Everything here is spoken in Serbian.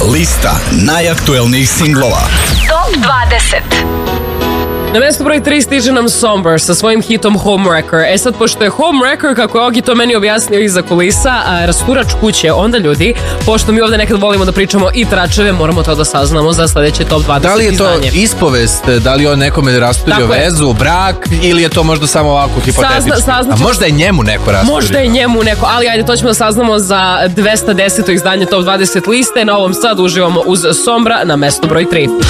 Lista najaktuelnijih singlova. Top 20. Na mesto broj 3 stiže nam Somber sa svojim hitom Homewrecker. Sad, pošto je Homewrecker, kako je Ogi to meni objasnio iza kulisa, rasturač kuće, onda ljudi, pošto mi ovde nekad volimo da pričamo i tračeve, moramo to da saznamo za sledeće Top 20 izdanje. Da li je to ispovest, da li on nekome rasturio vezu, brak, ili je to možda samo ovako hipotetički? A možda je njemu neko rasturio? Možda je njemu neko, ali ajde, to ćemo da saznamo za 210. izdanje Top 20 liste. Na ovom sad uživamo uz Sombra na mesto broj 3.